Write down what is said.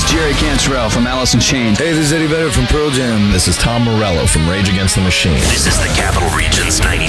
Jerry Cantrell from Alice in Chains. Hey, this is Eddie Vedder from Pearl Jam. This is Tom Morello from Rage Against the Machine. This is the Capital Region's 90